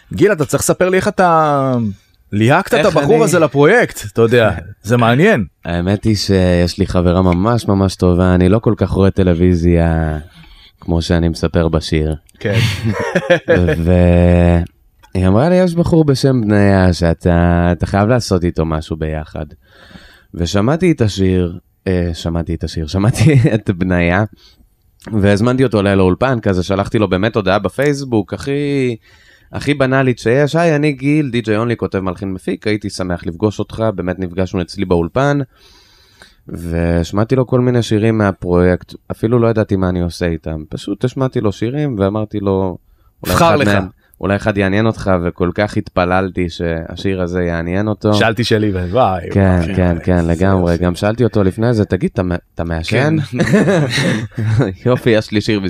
גיל, אתה צריך לספר לי איך אתה ליהקת את הבחור הזה לפרויקט, אתה יודע, זה מעניין. האמת היא שיש לי חברה ממש ממש טובה, אני לא כל כך רואה טלוויזיה כמו שאני מספר בשיר. כן. והיא אמרה לי, יש בחור בשם בניה, שאתה חייב לעשות איתו משהו ביחד. ושמעתי את בניה, והזמנתי אותו אליי לאולפן, כזה שלחתי לו באמת הודעה בפייסבוק, הכי בנאלית שיש, היי, אני גיל, די.ג'יי אונלי, כותב מלחין מפיק, הייתי שמח לפגוש אותך, באמת נפגשנו אצלי באולפן, ושמעתי לו כל מיני שירים מהפרויקט, אפילו לא ידעתי מה אני עושה איתם, פשוט השמעתי לו שירים, ואמרתי לו, אולי אחד יעניין אותך, וכל כך התפללתי שהשיר הזה יעניין אותו. שאלתי שלי, וואי. כן, לגמרי, גם שאלתי אותו לפני זה, תגיד, אתה מעשן? יופי, יש לי שיר